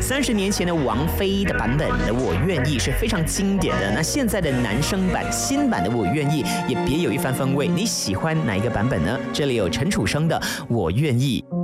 30年前的王菲的版本的《我愿意》是非常经典的，那现在的男生版新版的《我愿意》也别有一番风味。你喜欢哪一个版本呢？这里有陈楚生的《我愿意》。